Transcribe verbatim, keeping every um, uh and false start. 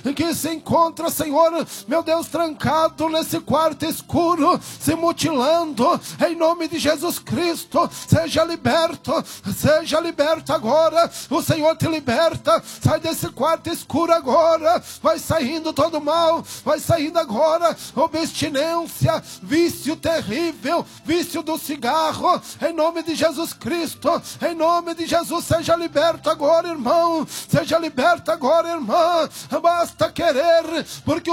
que se encontra, Senhor, meu Deus, trancado nesse quarto escuro, se mutilando, em nome de Jesus Cristo, seja liberto, seja liberto agora. O Senhor te liberta. Sai desse quarto escuro agora. Vai saindo todo mal, vai saindo agora abstinência, vício terrível, vício do cigarro, em nome de Jesus Cristo, em nome de Jesus, seja liberto agora, irmão, seja liberto agora, irmã. Basta querer, porque